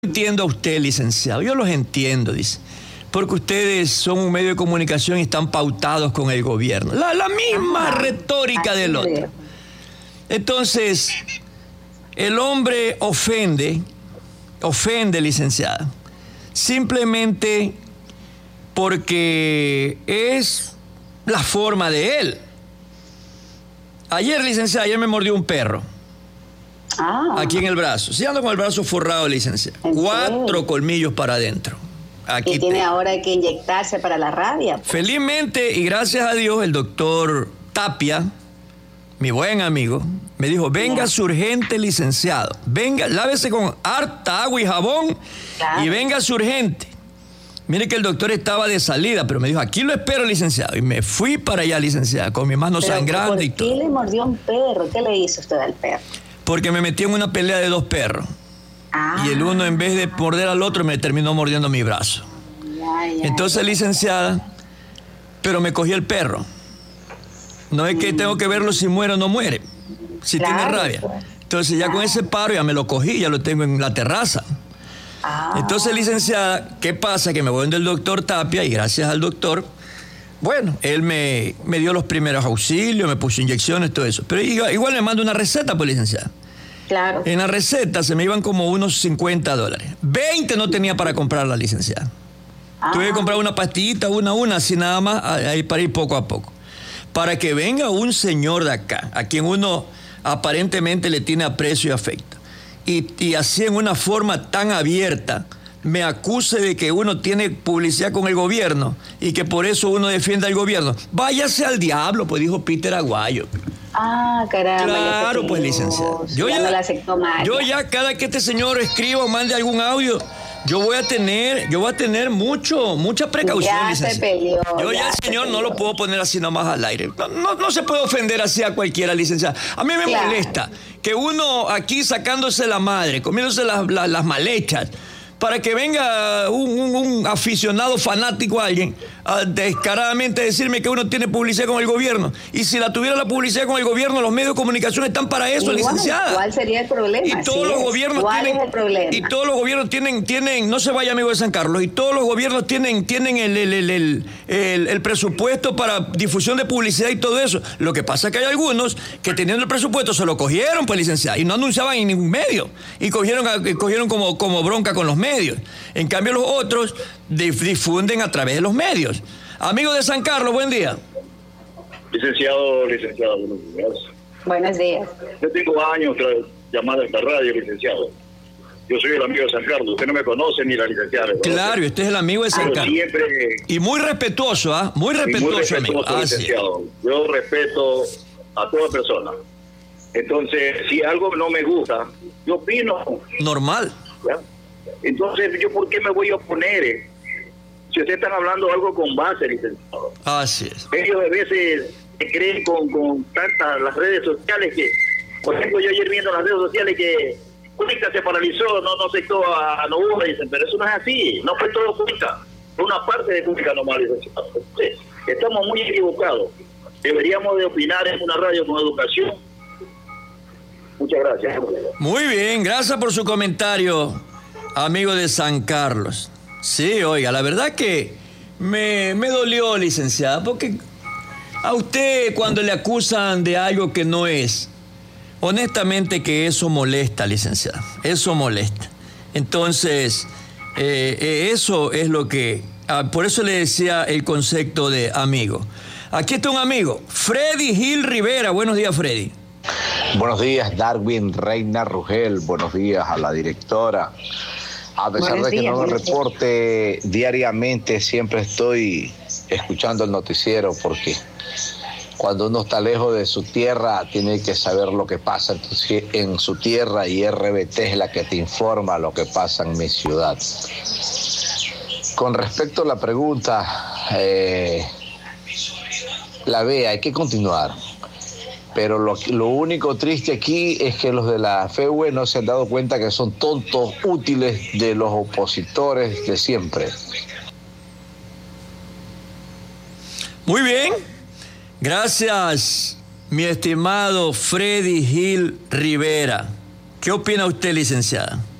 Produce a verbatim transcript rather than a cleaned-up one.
Entiendo a usted, licenciado, yo los entiendo, dice, porque ustedes son un medio de comunicación y están pautados con el gobierno. La, la misma Ajá. retórica del otro. Entonces, el hombre ofende, ofende, licenciada, simplemente porque es la forma de él. Ayer, licenciada, ayer me mordió un perro. Ah. Aquí en el brazo. Sí, ando con el brazo forrado, licenciada. Cuatro serio? colmillos para adentro. Aquí y tiene te... ahora que inyectarse para la rabia. Pues. Felizmente y gracias a Dios, el doctor Tapia, mi buen amigo, me dijo, venga su urgente, licenciado. Venga, lávese con harta agua y jabón claro. y venga su urgente. Mire que el doctor estaba de salida, pero me dijo, aquí lo espero, licenciado. Y me fui para allá, licenciada, con mi mano pero sangrando y todo. ¿Por qué le mordió un perro? ¿Qué le hizo usted al perro? Porque me metí en una pelea de dos perros. Ah. Y el uno, en vez de morder al otro, me terminó mordiendo mi brazo. Ya, ya, Entonces, ya. licenciada, pero me cogió el perro. No es que mm. tengo que verlo si muere o no muere, si claro, tiene rabia. Pues. Entonces, ya ah. con ese paro ya me lo cogí, ya lo tengo en la terraza. Ah. Entonces, licenciada, ¿qué pasa? Que me voy donde el doctor Tapia y gracias al doctor, bueno, él me, me dio los primeros auxilios, me puso inyecciones, todo eso. Pero igual, igual me manda una receta, pues, licenciada. Claro. En la receta se me iban como unos cincuenta dólares. veinte no tenía para comprar la licenciada. Ah. Tuve que comprar una pastillita, una a una, así nada más, ahí para ir poco a poco. Para que venga un señor de acá, a quien uno aparentemente le tiene aprecio y afecto. Y, y así en una forma tan abierta, me acuse de que uno tiene publicidad con el gobierno y que por eso uno defiende al gobierno. Váyase al diablo, pues dijo Peter Aguayo. Ah, caramba. Claro, pues, licenciado. Yo ya, ya, no la aceptó más, yo ya. ya cada que este señor escriba o mande algún audio, yo voy a tener, yo voy a tener mucho, mucha precaución, ya licenciado. Se peleó, yo ya, ya el señor no lo puedo poner así nomás al aire. No, no, no se puede ofender así a cualquiera, licenciado. A mí me claro. molesta que uno aquí sacándose la madre, comiéndose las, las, las malechas, para que venga un, un, un aficionado fanático a alguien a descaradamente decirme que uno tiene publicidad con el gobierno. Y si la tuviera la publicidad con el gobierno, los medios de comunicación están para eso, igual, licenciada. ¿Cuál sería el problema? Y todos los es. gobiernos ¿Cuál tienen, es el problema? Y todos los gobiernos tienen, tienen, no se vaya, amigo de San Carlos, y todos los gobiernos tienen, tienen el, el, el, el, el, el presupuesto para difusión de publicidad y todo eso. Lo que pasa es que hay algunos que teniendo el presupuesto se lo cogieron, pues, licenciada, y no anunciaban en ningún medio. Y cogieron, cogieron como, como bronca con los medios. En cambio, los otros difunden a través de los medios. Amigo de San Carlos, buen día. Licenciado, licenciado, buenos días. Buenos días. Yo tengo años tras llamada a esta radio, licenciado. Yo soy el amigo de San Carlos. Usted no me conoce ni la licenciada. Claro, usted es el amigo de San Pero Carlos. Siempre... Y muy respetuoso, ¿ah? ¿eh? Muy respetuoso, muy respetuoso, amigo. Ah, licenciado. sí. Yo respeto a toda persona. Entonces, si algo no me gusta, yo opino. Normal. ¿Ya? Entonces, ¿yo por qué me voy a oponer? Si ustedes están hablando algo con base, licenciado. Así es. Ellos a veces se creen con, con tantas las redes sociales que, por ejemplo, yo ayer viendo las redes sociales que Cuenca se paralizó, no, no aceptó a, a Novoa, dicen, pero eso no es así, no fue todo Cuenca, fue una parte de Cuenca nomás, licenciado. Entonces, estamos muy equivocados. Deberíamos de opinar en una radio con educación. Muchas gracias. Muy bien, gracias por su comentario, amigo de San Carlos. Sí, oiga, la verdad que me, me dolió, licenciada, porque a usted cuando le acusan de algo que no es, honestamente que eso molesta, licenciada, eso molesta. Entonces, eh, eh, eso es lo que, ah, por eso le decía el concepto de amigo. Aquí está un amigo, Freddy Gil Rivera. Buenos días, Freddy. Buenos días, Darwin Reina Rugel. Buenos días a la directora. A pesar buenos de que días, no me reporte días. diariamente, siempre estoy escuchando el noticiero porque cuando uno está lejos de su tierra tiene que saber lo que pasa en su tierra y R B T es la que te informa lo que pasa en mi ciudad. Con respecto a la pregunta, eh, la B, hay que continuar. Pero lo, lo único triste aquí es que los de la F E U E no se han dado cuenta que son tontos útiles de los opositores de siempre. Muy bien. Gracias, mi estimado Freddy Gil Rivera. ¿Qué opina usted, licenciada?